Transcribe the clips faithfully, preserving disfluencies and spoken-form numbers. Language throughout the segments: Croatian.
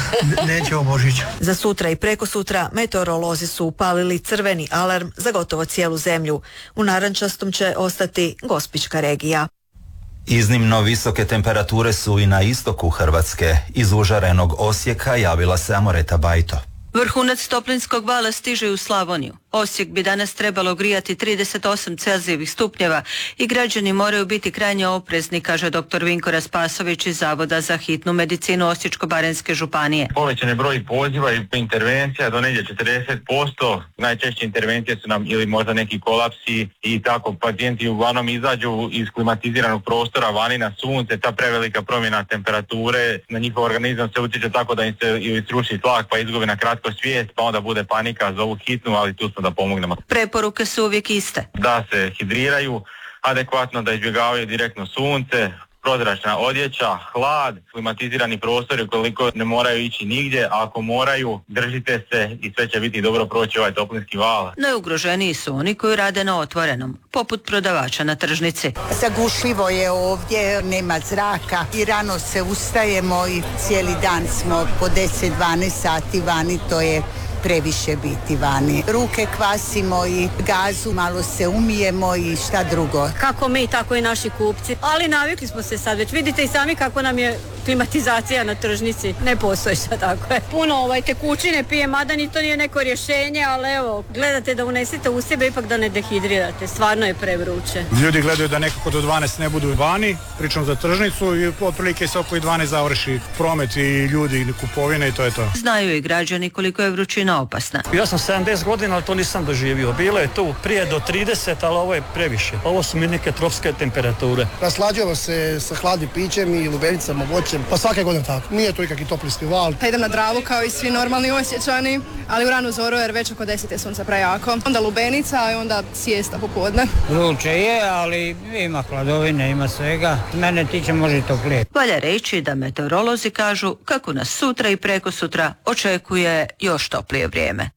Neće o Božiću. Za sutra i preko sutra meteorolozi su upalili crveni alarm za gotovo cijelu zemlju. U narančastom će ostati Gospićka regija. Iznimno visoke temperature su i na istoku Hrvatske. Iz užarenog Osijeka javila se Amoreta Bajto. Vrhunac toplinskog vala stiže u Slavoniju. Osijek bi danas trebalo grijati trideset osam Celzijevih stupnjeva i građani moraju biti krajnje oprezni, kaže doktor Vinko Raspasović iz Zavoda za hitnu medicinu Osječko-baranjske županije. Povećan je broj poziva i intervencija do negdje četrdeset posto. Najčešće intervencije su nam ili možda neki kolapsi i tako pacijenti uglavnom izađu iz klimatiziranog prostora vani na sunce. Ta prevelika promjena temperature na njihov organizam se utječe tako da im se ili sruši tlak pa izgubi na kratko svijest, pa onda bude panika za ovu hitnu, ali tu smo da pomognemo. Preporuke su uvijek iste. Da se hidriraju adekvatno, da izbjegavaju direktno sunce, prozračna odjeća, hlad, klimatizirani prostori ukoliko ne moraju ići nigdje, a ako moraju, držite se i sve će biti dobro proći ovaj toplinski val. Najugroženiji su oni koji rade na otvorenom, poput prodavača na tržnici. Zagušljivo je ovdje, nema zraka i rano se ustajemo i cijeli dan smo po deset dvanaest sati vani, to je previše biti vani. Ruke kvasimo i gazu, malo se umijemo i šta drugo. Kako mi, tako i naši kupci. Ali navikli smo se sad već. Vidite i sami kako nam je klimatizacija na tržnici. Ne postoji šta tako je. Puno ovaj, tekućine pije, mada ni to nije neko rješenje, ali evo, gledate da unesete u sebe, ipak da ne dehidrirate. Stvarno je prevruće. Ljudi gledaju da nekako do dvanaest ne budu vani, pričam za tržnicu i otprilike se oko dvanaest završi promet i ljudi i kupovine i to je to. Znaju i građani koliko je vrućina opasna. Ja sam sedamdeset godina, ali to nisam doživio. Bilo je tu prije do trideset, ali ovo je previše. Ovo su mi neke tropske temperature. Naslađujemo se sa hladnim pićem i lubenicama, voćem, pa svake godine tako. Nije to ikakvi toplinski val. Pa idem na Dravu kao i svi normalni Osječani, ali u ranu zoru jer već oko deset je sunca prejako. Onda lubenica i onda sijesta popodne. Vruće je, ali ima hladovine, ima svega. Mene tiče može toplije. Valja reći da meteorolozi kažu kako nas sutra i preko sutra očekuje još toplije vrijeme.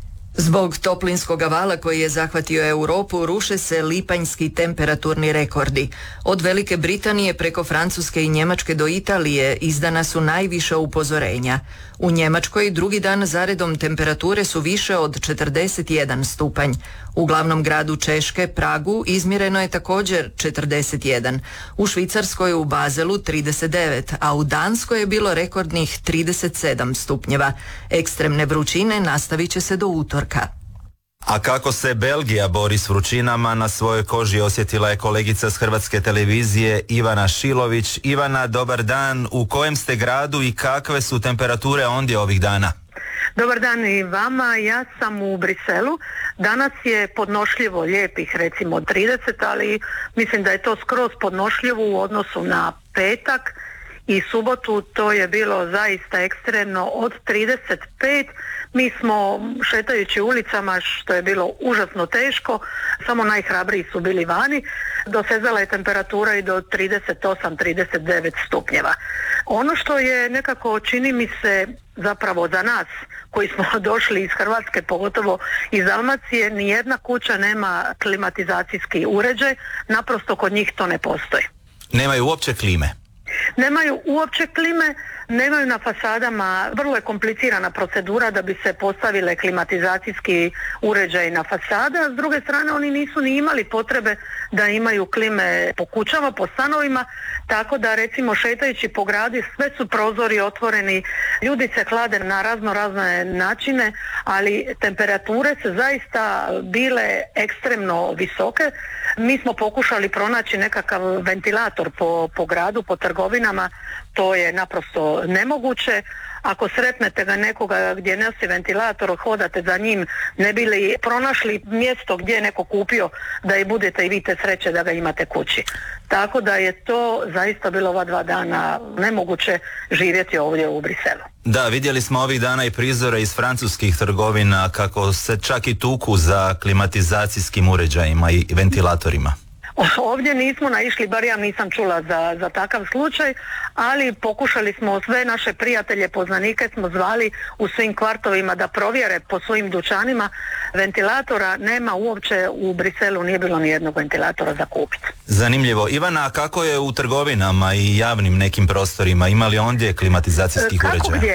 Zbog toplinskog vala koji je zahvatio Europu ruše se lipanjski temperaturni rekordi. Od Velike Britanije preko Francuske i Njemačke do Italije izdana su najviša upozorenja. U Njemačkoj drugi dan zaredom temperature su više od četrdeset jedan stupanj. U glavnom gradu Češke, Pragu, izmjereno je također četrdeset jedan. U Švicarskoj u Bazelu trideset devet, a u Danskoj je bilo rekordnih trideset sedam stupnjeva. Ekstremne vrućine nastavit će se do utorka. A kako se Belgija bori s vrućinama, na svojoj koži osjetila je kolegica s Hrvatske televizije Ivana Šilović. Ivana, dobar dan. U kojem ste gradu i kakve su temperature ondje ovih dana? Dobar dan i vama, ja sam u Briselu. Danas je podnošljivo lijepih recimo trideset, ali mislim da je to skroz podnošljivo u odnosu na petak i subotu. To je bilo zaista ekstremno od trideset pet. Mi smo šetajući ulicama, što je bilo užasno teško, samo najhrabriji su bili vani, dosezala je temperatura i do trideset osam trideset devet stupnjeva. Ono što je nekako, čini mi se, zapravo za nas koji smo došli iz Hrvatske, pogotovo iz Dalmacije, nijedna kuća nema klimatizacijski uređaj, naprosto kod njih to ne postoji. Nemaju uopće klime? Nemaju uopće klime, nemaju na fasadama, vrlo je komplicirana procedura da bi se postavile klimatizacijski uređaj na fasada, a s druge strane oni nisu ni imali potrebe da imaju klime po kućama, po stanovima, tako da recimo šetajući po gradu sve su prozori otvoreni, ljudi se hlade na razno razne načine, ali temperature se zaista bile ekstremno visoke. Mi smo pokušali pronaći nekakav ventilator po, po gradu, po trgovinama, to je naprosto nemoguće. Ako sretnete ga nekoga gdje nosi ventilator, hodate za njim, ne bi li pronašli mjesto gdje je neko kupio da i budete i vi te sreće da ga imate kući. Tako da je to zaista bilo ova dva dana nemoguće živjeti ovdje u Briselu. Da, vidjeli smo ovih dana i prizore iz francuskih trgovina kako se čak i tuku za klimatizacijskim uređajima i ventilatorima. Ovdje nismo naišli, bar ja nisam čula za, za takav slučaj, ali pokušali smo sve naše prijatelje, poznanike smo zvali u svim kvartovima da provjere po svojim dućanima. Ventilatora nema uopće, u Briselu nije bilo ni jednog ventilatora za kupiti. Zanimljivo. Ivana, a kako je u trgovinama i javnim nekim prostorima? Ima li ondje klimatizacijskih Kako uređaja? Gdje?